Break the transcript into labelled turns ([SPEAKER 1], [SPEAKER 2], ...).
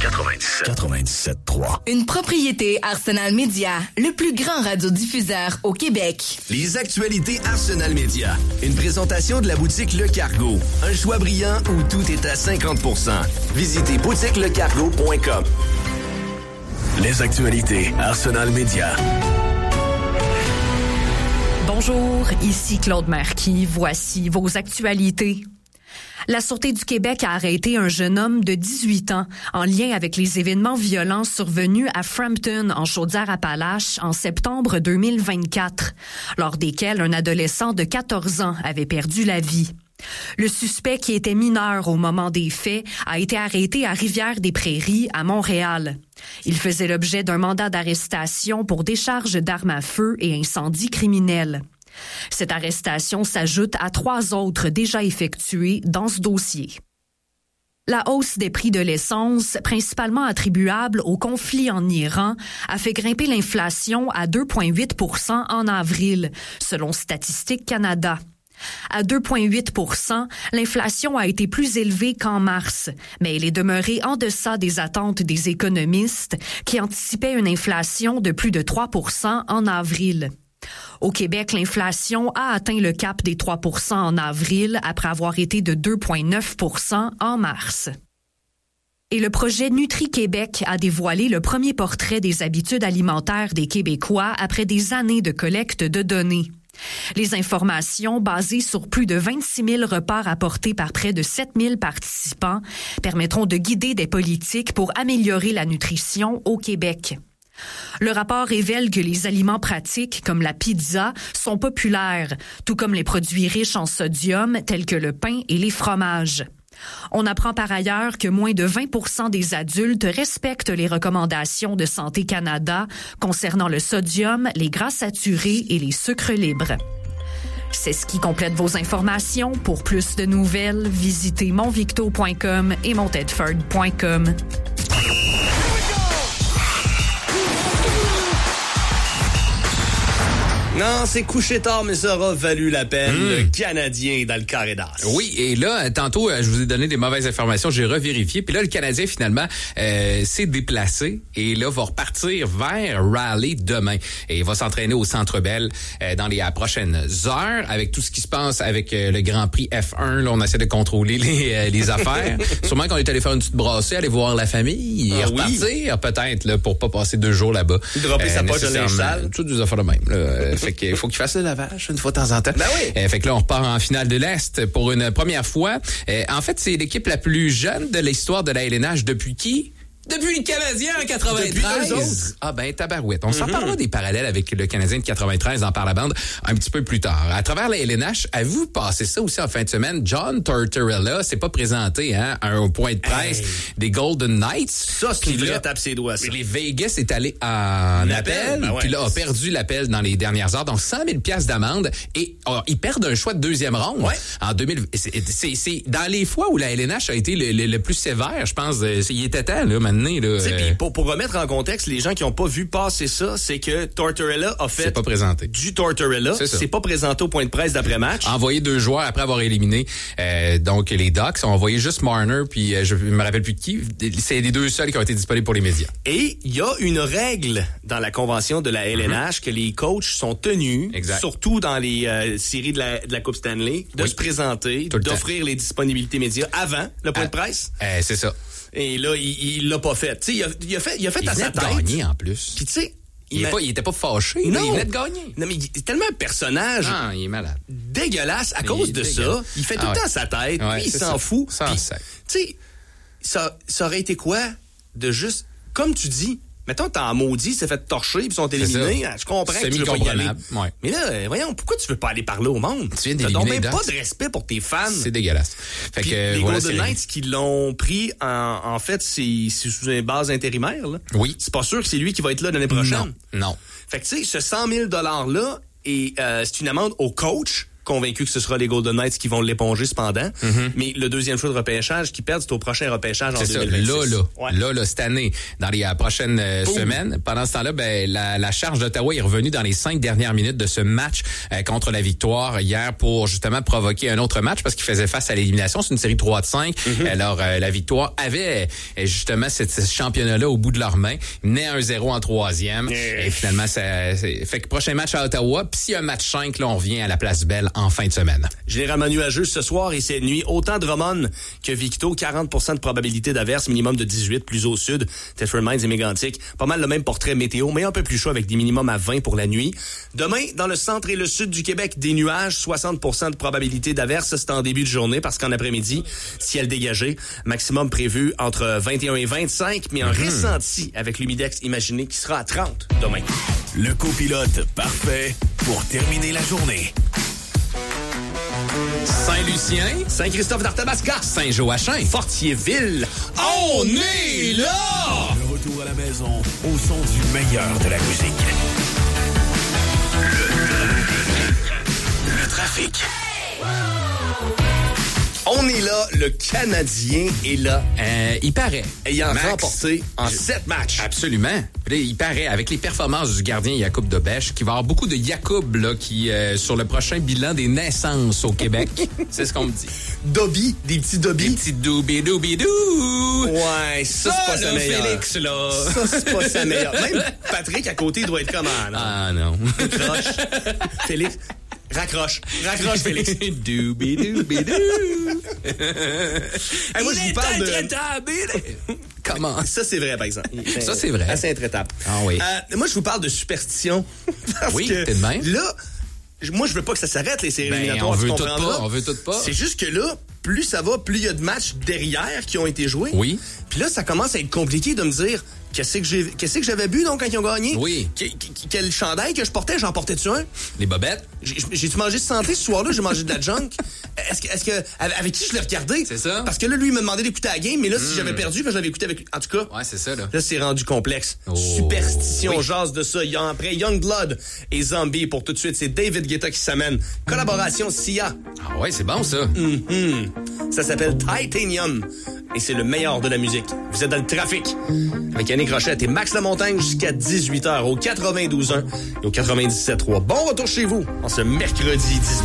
[SPEAKER 1] 97.3.
[SPEAKER 2] Une propriété Arsenal Média, le plus grand radiodiffuseur au Québec.
[SPEAKER 3] Les actualités Arsenal Média. Une présentation de la boutique Le Cargo. Un choix brillant où tout est à 50%. Visitez boutiquelecargo.com.
[SPEAKER 1] Les actualités Arsenal Média.
[SPEAKER 4] Bonjour, ici Claude Marquis. Voici vos actualités. La Sûreté du Québec a arrêté un jeune homme de 18 ans en lien avec les événements violents survenus à Frampton, en Chaudière-Appalaches, en septembre 2024, lors desquels un adolescent de 14 ans avait perdu la vie. Le suspect, qui était mineur au moment des faits, a été arrêté à Rivière-des-Prairies, à Montréal. Il faisait l'objet d'un mandat d'arrestation pour décharge d'armes à feu et incendie criminel. Cette arrestation s'ajoute à 3 autres déjà effectuées dans ce dossier. La hausse des prix de l'essence, principalement attribuable au conflit en Iran, a fait grimper l'inflation à 2,8 % en avril, selon Statistique Canada. À 2,8 %, l'inflation a été plus élevée qu'en mars, mais elle est demeurée en deçà des attentes des économistes qui anticipaient une inflation de plus de 3 % en avril. Au Québec, l'inflation a atteint le cap des 3 % en avril après avoir été de 2,9 % en mars. Et le projet Nutri-Québec a dévoilé le premier portrait des habitudes alimentaires des Québécois après des années de collecte de données. Les informations, basées sur plus de 26 000 repas rapportés par près de 7 000 participants, permettront de guider des politiques pour améliorer la nutrition au Québec. Le rapport révèle que les aliments pratiques, comme la pizza, sont populaires, tout comme les produits riches en sodium, tels que le pain et les fromages. On apprend par ailleurs que moins de 20 % des adultes respectent les recommandations de Santé Canada concernant le sodium, les gras saturés et les sucres libres. C'est ce qui complète vos informations. Pour plus de nouvelles, visitez monvicto.com et montedford.com.
[SPEAKER 5] Non, c'est couché tard, mais ça aura valu la peine. Le Canadien dans le carré d'as.
[SPEAKER 6] Oui, et là, tantôt, je vous ai donné des mauvaises informations, j'ai revérifié. Puis là, le Canadien, finalement, s'est déplacé et là, va repartir vers Raleigh demain. Et il va s'entraîner au Centre Bell dans les prochaines heures. Avec tout ce qui se passe avec le Grand Prix F1, là, on essaie de contrôler les affaires. Sûrement qu'on est allé faire une petite brassée, aller voir la famille et repartir, peut-être, là, pour pas passer 2 jours là-bas.
[SPEAKER 5] Dropper sa poche de linge sale.
[SPEAKER 6] Toutes des affaires de même, là. Fait qu'il faut qu'il fasse le lavage une fois de temps en temps.
[SPEAKER 5] Ben oui.
[SPEAKER 6] Fait que là, on repart en finale de l'Est pour une première fois. En fait, c'est l'équipe la plus jeune de l'histoire de la LNH depuis qui? Depuis le Canadien en 93.
[SPEAKER 5] Depuis eux autres.
[SPEAKER 6] Ah ben, tabarouette. On s'en parlera des parallèles avec le Canadien de 93 dans Par la bande un petit peu plus tard. À travers la LNH, avez-vous passé ça aussi en fin de semaine? John Tortorella s'est pas présenté à un point de presse des Golden Knights.
[SPEAKER 5] Ça, c'est une vraie tape ses doigts, ça.
[SPEAKER 6] Les Vegas est allé en appel,
[SPEAKER 5] ben ouais.
[SPEAKER 6] Puis là, a perdu l'appel dans les dernières heures. Donc, 100 000 $ d'amende et ils perdent un choix de 2e ronde en 2000. C'est dans les fois où la LNH a été le plus sévère, je pense. Il était temps, là, maintenant.
[SPEAKER 5] Pour remettre en contexte, les gens qui n'ont pas vu passer ça, c'est que Tortorella a fait
[SPEAKER 6] pas présenté.
[SPEAKER 5] Du Tortorella. C'est pas présenté au point de presse d'après-match.
[SPEAKER 6] Envoyé 2 joueurs après avoir éliminé donc les Ducks. On envoyé juste Marner, puis je me rappelle plus de qui. C'est les 2 seuls qui ont été disponibles pour les médias.
[SPEAKER 5] Et il y a une règle dans la convention de la LNH que les coachs sont tenus, surtout dans les séries de la Coupe Stanley, de se présenter, d'offrir les disponibilités médias avant le point de presse.
[SPEAKER 6] C'est ça.
[SPEAKER 5] Et là, il l'a pas fait. Tu sais, il a fait à sa tête.
[SPEAKER 6] Il gagné en plus.
[SPEAKER 5] Puis tu sais,
[SPEAKER 6] il était pas fâché.
[SPEAKER 5] Non.
[SPEAKER 6] Il venait de gagner.
[SPEAKER 5] Non, mais il est tellement un personnage.
[SPEAKER 6] Ah, il est malade.
[SPEAKER 5] Dégueulasse à cause de ça. Il fait tout le temps à sa tête.
[SPEAKER 6] Ouais,
[SPEAKER 5] puis il s'en fout.
[SPEAKER 6] Tu
[SPEAKER 5] sais, ça aurait été quoi de juste, comme tu dis, mettons, t'as en maudit, s'est fait torcher, puis sont éliminés. Je comprends que tu veux pas y aller.
[SPEAKER 6] Ouais.
[SPEAKER 5] Mais là, voyons, pourquoi tu veux pas aller parler au monde?
[SPEAKER 6] Tu viens
[SPEAKER 5] t'as donc même pas de respect pour tes fans.
[SPEAKER 6] C'est dégueulasse. Fait
[SPEAKER 5] puis
[SPEAKER 6] que,
[SPEAKER 5] les
[SPEAKER 6] voilà,
[SPEAKER 5] Golden Knights qui l'ont pris, en fait, c'est sous une base intérimaire. Là.
[SPEAKER 6] Oui.
[SPEAKER 5] C'est pas sûr que c'est lui qui va être là l'année prochaine.
[SPEAKER 6] Non.
[SPEAKER 5] Fait que tu sais, ce 100 000 $-là, c'est une amende au coach. convaincu que ce sera les Golden Knights qui vont l'éponger cependant. Mais le deuxième choix de repêchage qui perd, c'est au prochain repêchage en 2026.
[SPEAKER 6] Là, cette année, dans les prochaines semaines. Pendant ce temps-là, la charge d'Ottawa est revenue dans les 5 dernières minutes de ce match contre la Victoire hier pour justement provoquer un autre match parce qu'il faisait face à l'élimination. C'est une série 3-5. Alors, la Victoire avait justement ce championnat-là au bout de leurs mains. Ils menaient 1-0 en troisième. Et finalement, fait que prochain match à Ottawa. Puis s'il y a un match 5, là, on revient à la Place Belle en fin de semaine.
[SPEAKER 5] Généralement nuageux ce soir et cette nuit. Autant Drummond que Victo. 40% de probabilité d'averse, minimum de 18 plus au sud. Thetford Mines et Mégantic. Pas mal le même portrait météo, mais un peu plus chaud avec des minimums à 20 pour la nuit. Demain, dans le centre et le sud du Québec, des nuages. 60% de probabilité d'averse. C'est en début de journée parce qu'en après-midi, ciel dégagé. Maximum prévu entre 21 et 25, mais un ressenti avec l'humidex imaginé qui sera à 30 demain.
[SPEAKER 1] Le copilote parfait pour terminer la journée.
[SPEAKER 6] Saint-Lucien,
[SPEAKER 5] Saint-Christophe d'Arthabasca,
[SPEAKER 6] Saint-Joachim,
[SPEAKER 5] Fortierville, on est là!
[SPEAKER 1] Le retour à la maison au son du meilleur de la musique. Le trafic.
[SPEAKER 5] On est là, le Canadien est là.
[SPEAKER 6] Il paraît.
[SPEAKER 5] Ayant
[SPEAKER 6] Max,
[SPEAKER 5] remporté en 7 matchs.
[SPEAKER 6] Absolument. Il paraît, avec les performances du gardien Jakub Dobeš, qu'il va y avoir beaucoup de Jakub là, qui sur le prochain bilan des naissances au Québec. C'est ce qu'on me dit.
[SPEAKER 5] Dobby, des petits Dobby.
[SPEAKER 6] Des petits doubi-doubi-dou.
[SPEAKER 5] Ouais, ça c'est pas sa meilleure.
[SPEAKER 6] Félix, là.
[SPEAKER 5] Ça, c'est pas sa meilleure. Même Patrick à côté doit être comment, non?
[SPEAKER 6] Ah non.
[SPEAKER 5] Raccroche. Félix. Raccroche, Félix.
[SPEAKER 6] Doubi-doubi-dou.
[SPEAKER 5] Hey, moi, je vous parle de...
[SPEAKER 6] Comment?
[SPEAKER 5] Ça, c'est vrai, par exemple.
[SPEAKER 6] Ça, c'est vrai.
[SPEAKER 5] Assez intraitable.
[SPEAKER 6] Ah oui.
[SPEAKER 5] Moi, je vous parle de superstition.
[SPEAKER 6] Oui, t'es de même.
[SPEAKER 5] Là, moi, je veux pas que ça s'arrête, les séries éliminatoires.
[SPEAKER 6] On veut tout pas.
[SPEAKER 5] C'est juste que là, plus ça va, plus il y a de matchs derrière qui ont été joués.
[SPEAKER 6] Oui.
[SPEAKER 5] Puis là, ça commence à être compliqué de me dire... Qu'est-ce que j'avais bu, donc, quand ils ont gagné?
[SPEAKER 6] Oui.
[SPEAKER 5] Quel chandail que je portais? J'en portais-tu un?
[SPEAKER 6] Les bobettes?
[SPEAKER 5] J'ai-tu mangé de santé ce soir-là? J'ai mangé de la junk? Est-ce que, avec qui je l'ai regardé?
[SPEAKER 6] C'est ça.
[SPEAKER 5] Parce que là, lui, il me demandait d'écouter la game, mais là, si j'avais perdu, je l'avais écouté avec lui. En tout cas.
[SPEAKER 6] Ouais, c'est ça, là.
[SPEAKER 5] Là, c'est rendu complexe.
[SPEAKER 6] Oh.
[SPEAKER 5] Superstition,
[SPEAKER 6] Oui.
[SPEAKER 5] jase de ça. Après Youngblood et Zombie, pour tout de suite, c'est David Guetta qui s'amène. Collaboration Sia.
[SPEAKER 6] Ah ouais, c'est bon, ça.
[SPEAKER 5] Ça s'appelle Titanium. Et c'est le meilleur de la musique. Vous êtes dans le trafic. Avec Yannick Rochette et Max Lamontagne jusqu'à 18h au 92.1 et au 97.3. Bon retour chez vous en ce mercredi 19.